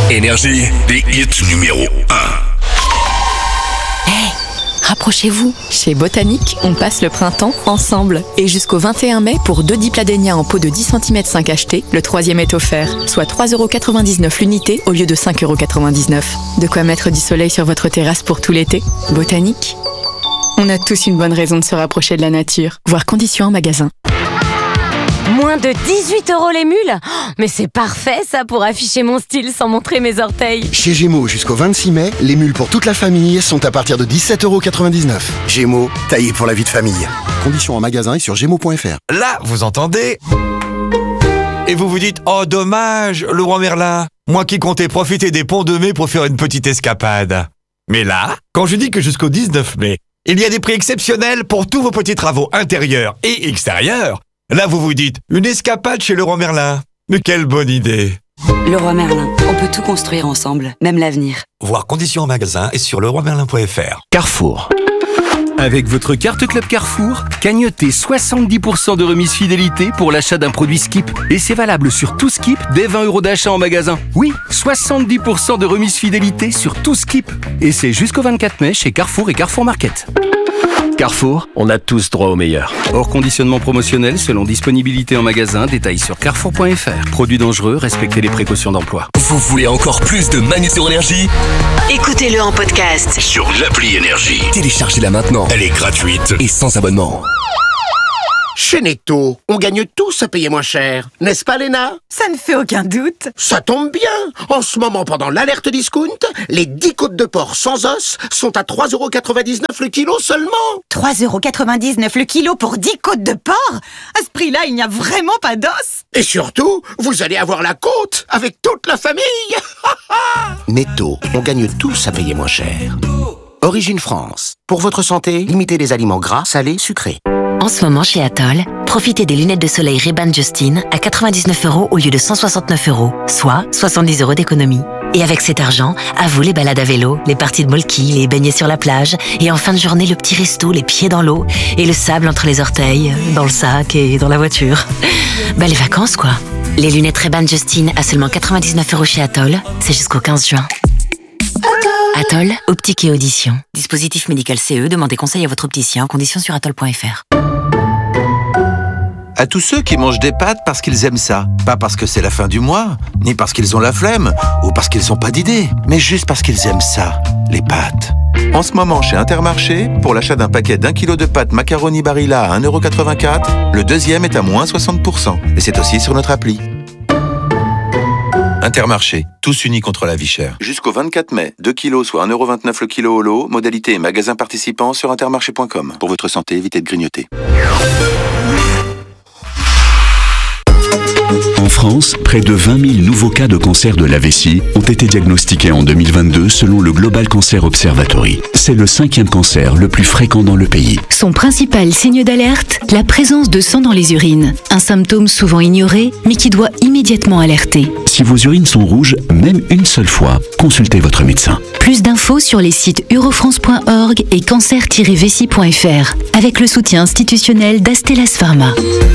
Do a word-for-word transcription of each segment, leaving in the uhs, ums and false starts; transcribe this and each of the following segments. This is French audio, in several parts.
Énergie, des hits numéro un. Hey, rapprochez-vous. Chez Botanique, on passe le printemps ensemble. Et jusqu'au vingt et un mai, pour deux dipladénia en pot de dix centimètres cinq achetés, le troisième est offert, soit trois euros quatre-vingt-dix-neuf l'unité au lieu de cinq euros quatre-vingt-dix-neuf. De quoi mettre du soleil sur votre terrasse pour tout l'été. Botanique. On a tous une bonne raison de se rapprocher de la nature. Voir conditions en magasin. Moins de dix-huit euros les mules ? Mais c'est parfait ça pour afficher mon style sans montrer mes orteils. Chez Gémeaux, jusqu'au vingt-six mai, les mules pour toute la famille sont à partir de dix-sept euros quatre-vingt-dix-neuf. Gémeaux, taillé pour la vie de famille. Conditions en magasin et sur gémeaux point f r. Là, vous entendez ? Et vous vous dites, oh dommage, Leroy Merlin, moi qui comptais profiter des ponts de mai pour faire une petite escapade. Mais là, quand je dis que jusqu'au dix-neuf mai, il y a des prix exceptionnels pour tous vos petits travaux intérieurs et extérieurs, là, vous vous dites, une escapade chez Leroy Merlin. Mais quelle bonne idée! Leroy Merlin, on peut tout construire ensemble, même l'avenir. Voir conditions en magasin et sur leroy merlin point f r. Carrefour. Avec votre carte Club Carrefour, cagnotez soixante-dix pour cent de remise fidélité pour l'achat d'un produit Skip. Et c'est valable sur tout Skip dès vingt euros d'achat en magasin. Oui, soixante-dix pour cent de remise fidélité sur tout Skip. Et c'est jusqu'au vingt-quatre mai chez Carrefour et Carrefour Market. Carrefour, on a tous droit au meilleur. Hors conditionnement promotionnel selon disponibilité en magasin, détails sur carrefour point f r. Produits dangereux, respectez les précautions d'emploi. Vous voulez encore plus de Manu sur Énergie ? Écoutez-le en podcast Sur l'appli Énergie. Téléchargez-la maintenant. Elle est gratuite et sans abonnement. Chez Netto, on gagne tous à payer moins cher. N'est-ce pas, Léna ? Ça ne fait aucun doute. Ça tombe bien. En ce moment, pendant l'alerte discount, les dix côtes de porc sans os sont à trois euros quatre-vingt-dix-neuf le kilo seulement. trois euros quatre-vingt-dix-neuf le kilo pour dix côtes de porc ? À ce prix-là, il n'y a vraiment pas d'os. Et surtout, vous allez avoir la côte avec toute la famille. Netto, on gagne tous à payer moins cher. Origine France. Pour votre santé, limitez les aliments gras, salés, sucrés. En ce moment chez Atoll, profitez des lunettes de soleil Ray-Ban Justin à quatre-vingt-dix-neuf euros au lieu de cent soixante-neuf euros, soit soixante-dix euros d'économie. Et avec cet argent, à vous les balades à vélo, les parties de molki, les baignets sur la plage, et en fin de journée, le petit resto, les pieds dans l'eau, et le sable entre les orteils, dans le sac et dans la voiture. Bah les vacances quoi. Les lunettes Ray-Ban Justin à seulement quatre-vingt-dix-neuf euros chez Atoll, c'est jusqu'au quinze juin. Atoll, optique et audition. Dispositif médical C E, demandez conseil à votre opticien en conditions sur atoll point f r. À tous ceux qui mangent des pâtes parce qu'ils aiment ça. Pas parce que c'est la fin du mois, ni parce qu'ils ont la flemme, ou parce qu'ils n'ont pas d'idée, mais juste parce qu'ils aiment ça, les pâtes. En ce moment, chez Intermarché, pour l'achat d'un paquet d'un kilo de pâtes macaroni Barilla à un euro quatre-vingt-quatre, le deuxième est à moins soixante pour cent. Et c'est aussi sur notre appli. Intermarché, tous unis contre la vie chère. Jusqu'au vingt-quatre mai, deux kilos soit un euro vingt-neuf le kilo au lot, modalité et magasin participant sur intermarché point com. Pour votre santé, évitez de grignoter. En France, près de vingt mille nouveaux cas de cancer de la vessie ont été diagnostiqués en deux mille vingt-deux selon le Global Cancer Observatory. C'est le cinquième cancer le plus fréquent dans le pays. Son principal signe d'alerte, la présence de sang dans les urines. Un symptôme souvent ignoré, mais qui doit immédiatement alerter. Si vos urines sont rouges, même une seule fois, consultez votre médecin. Plus d'infos sur les sites eurofrance point org et cancer tiret vessie point f r, avec le soutien institutionnel d'Astellas Pharma.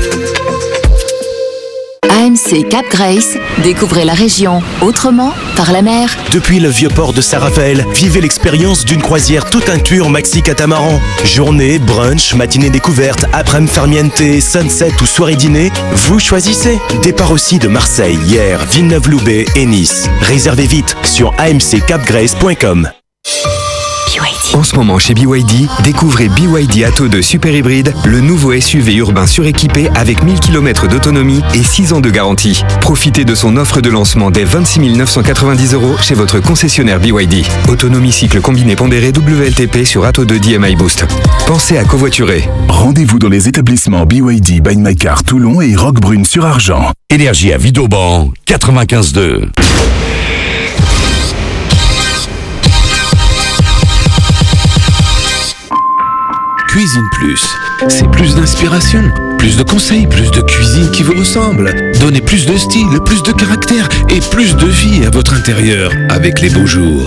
A M C Cap Grace, découvrez la région autrement par la mer. Depuis le vieux port de Saint-Raphaël, vivez l'expérience d'une croisière tout inclus en maxi catamaran. Journée, brunch, matinée découverte, après-midi farniente, sunset ou soirée dîner, vous choisissez. Départ aussi de Marseille, Hyères, Villeneuve-Loubet et Nice. Réservez vite sur a m c cap grace point com. En ce moment chez B Y D, découvrez B Y D Atto deux Super Hybride, le nouveau S U V urbain suréquipé avec mille kilomètres d'autonomie et six ans de garantie. Profitez de son offre de lancement dès vingt-six mille neuf cent quatre-vingt-dix euros chez votre concessionnaire B Y D. Autonomie cycle combiné pondéré W L T P sur Atto deux D M I Boost. Pensez à covoiturer. Rendez-vous dans les établissements B Y D by My Car Toulon et Roquebrune sur Argent. Énergie à Vidauban, quatre-vingt-quinze deux. Cuisine Plus, c'est plus d'inspiration, plus de conseils, plus de cuisine qui vous ressemble. Donnez plus de style, plus de caractère et plus de vie à votre intérieur avec les beaux jours.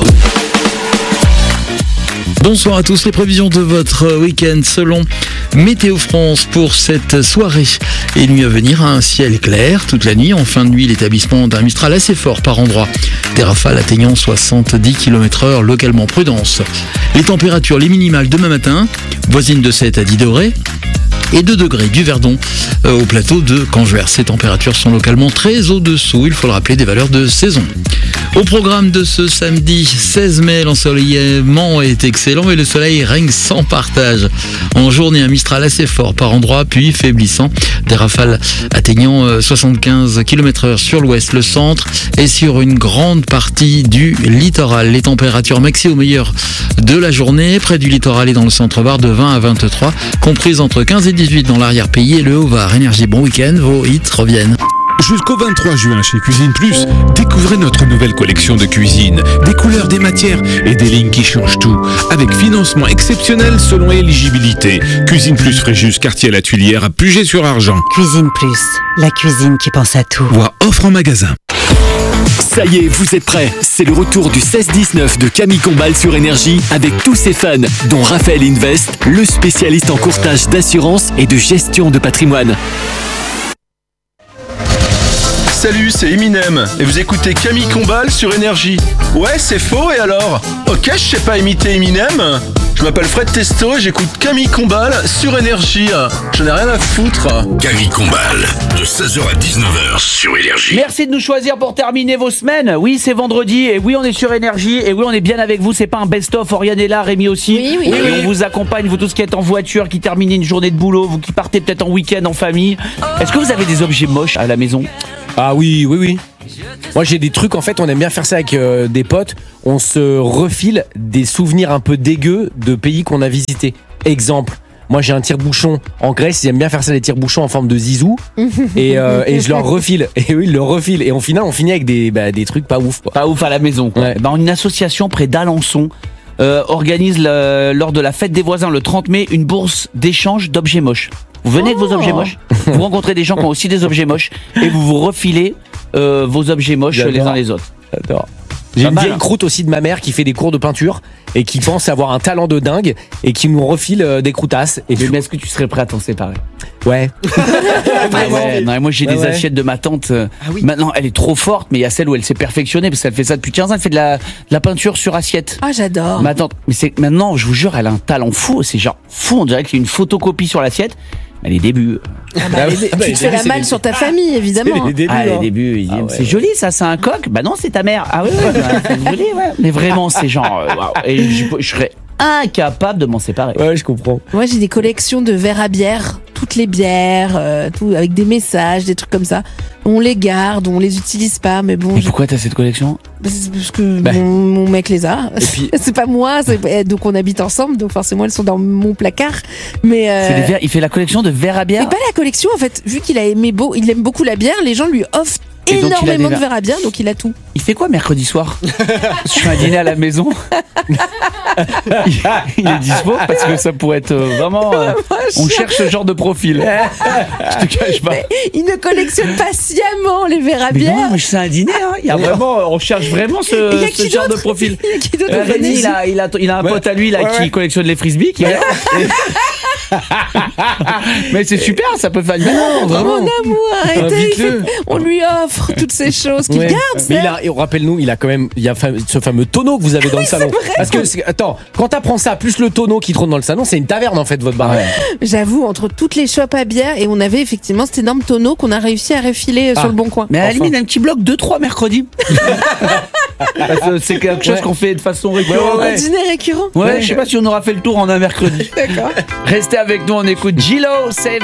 Bonsoir à tous, les prévisions de votre week-end selon Météo France pour cette soirée et nuit à venir, un ciel clair toute la nuit. En fin de nuit, l'établissement d'un Mistral assez fort par endroits des rafales atteignant soixante-dix kilomètres heure localement. Prudence. Les températures, les minimales demain matin, voisines de sept à dix degrés. Et deux degrés du Verdon euh, au plateau de Canjuers. Ces températures sont localement très au-dessous, il faut le rappeler, des valeurs de saison. Au programme de ce samedi seize mai, l'ensoleillement est excellent mais le soleil règne sans partage. En journée, un Mistral assez fort par endroits, puis faiblissant. Des rafales atteignant euh, soixante-quinze kilomètres heure sur l'ouest, le centre et sur une grande partie du littoral. Les températures maxi au meilleur de la journée, près du littoral et dans le centre-Var de vingt à vingt-trois, comprises entre quinze et dix-huit dans l'arrière-pays et le Haut-Var. Énergie, bon week-end, vos hits reviennent. Jusqu'au vingt-trois juin chez Cuisine Plus, découvrez notre nouvelle collection de cuisine, des couleurs, des matières et des lignes qui changent tout, avec financement exceptionnel selon éligibilité. Cuisine Plus Fréjus, quartier La Tuilière à Puget-sur-Argent. Cuisine Plus, la cuisine qui pense à tout. Voire offre en magasin. Ça y est, vous êtes prêts. C'est le retour du seize dix-neuf de Camille Combal sur Énergie avec tous ses fans, dont Raphaël Invest, le spécialiste en courtage d'assurance et de gestion de patrimoine. Salut, c'est Eminem et vous écoutez Camille Combal sur Énergie. Ouais, c'est faux et alors? Ok, je sais pas imiter Eminem. Je m'appelle Fred Testo et j'écoute Camille Combal sur Énergie. J'en ai rien à foutre. Camille Combal, de seize heures à dix-neuf heures sur Énergie. Merci de nous choisir pour terminer vos semaines. Oui, c'est vendredi et oui, on est sur Énergie et oui, on est bien avec vous. C'est pas un best-of. Oriane est là, Rémi aussi. Oui, oui, oui, oui. On vous accompagne, vous tous qui êtes en voiture, qui terminez une journée de boulot, vous qui partez peut-être en week-end en famille. Est-ce que vous avez des objets moches à la maison? Ah oui, oui, oui. Moi j'ai des trucs, en fait on aime bien faire ça avec euh, des potes. On se refile des souvenirs un peu dégueux de pays qu'on a visités. Exemple, moi j'ai un tire-bouchon en Grèce, ils aiment bien faire ça, des tire-bouchons en forme de zizou. et, euh, et je leur refile. Et oui, ils le refilent. Et au final on finit avec des, bah, des trucs pas ouf, quoi. Pas ouf à la maison, quoi. Ouais. Ben, une association près d'Alençon euh, organise le, lors de la fête des voisins le trente mai une bourse d'échange d'objets moches. Vous venez avec vos objets moches, vous rencontrez des gens qui ont aussi des objets moches et vous vous refilez euh, vos objets moches J'adore. les uns les autres. J'adore. J'ai Pas une mal, vieille hein. croûte aussi de ma mère qui fait des cours de peinture et qui pense avoir un talent de dingue et qui nous refile euh, des croûtasses. Et Mais est-ce que tu serais prêt à t'en séparer? Ouais. Ah ouais, non, moi j'ai Ouais, des ouais. assiettes de ma tante. euh, Maintenant elle est trop forte, mais il y a celle où elle s'est perfectionnée parce qu'elle fait ça depuis quinze ans. Elle fait de la, de la peinture sur assiette. Ah, j'adore. Ma tante, mais c'est maintenant, je vous jure, elle a un talent fou. C'est genre fou. On dirait qu'il y a une photocopie sur l'assiette. Mais les débuts. Ah bah, les- tu te fais la malle sur ta famille, évidemment. Ah, les débuts, ils disent, c'est joli ça, c'est un coq. Bah non, c'est ta mère. Ah oui, ouais, bah, c'est joli, ouais. Mais vraiment, c'est genre, euh, waouh. Et je, je serais incapable de m'en séparer. Ouais, je comprends. Moi, j'ai des collections de verres à bière, toutes les bières, euh, tout, avec des messages, des trucs comme ça. On les garde, on les utilise pas, mais bon. Et je- pourquoi t'as cette collection? Bah, c'est parce que Bah. mon, mon mec les a. puis- c'est pas moi, c'est- donc on habite ensemble, donc forcément elles sont dans mon placard. Mais euh, C'est des verres- il fait la collection de verres à bière. mais pas la collection en fait. Vu qu'il a aimé beau, il aime beaucoup la bière, les gens lui offrent Et donc, il a des énormément de verres. verres à bière, donc il a tout. Il fait quoi mercredi soir? Je fais un dîner à la maison. il, il est dispo parce que ça pourrait être euh, vraiment. euh, on cherche ce genre de profil. Je te cache pas. Mais il ne collectionne pas sciemment les verres à Mais bière. non, mais c'est un dîner. Hein. Il y a vraiment, on cherche vraiment Et il y ce, a ce qui genre de d'autre profil. Il y a qui d'autre Euh, au Rémi, il a, il a, il a un Ouais. pote à lui là Ouais, qui ouais. collectionne les frisbees. Qui vient. Mais c'est super, ça peut faire une belle rencontre. Mon amour, arrêtez, il Invite-le. fait- on lui offre toutes ces choses qu'il Ouais. garde. Mais c'est- il a, et rappelle-nous, il a quand même, il y a fa- ce fameux tonneau que vous avez dans Oui, le salon. c'est vrai. Parce que, c'est- attends, quand t'apprends ça, plus le tonneau qui trône dans le salon, c'est une taverne en fait, votre bar. J'avoue, entre toutes les shops à bière, et on avait effectivement cet énorme tonneau qu'on a réussi à refiler euh, Ah. sur le bon coin. Mais à la Enfin. limite, un petit bloc deux trois mercredis. Parce que c'est quelque chose Ouais. qu'on fait de façon récurrente. Un dîner récurrent. Ouais, je sais pas si on aura fait le tour en un mercredi. D'accord. Restez avec nous, on écoute Gillo, Save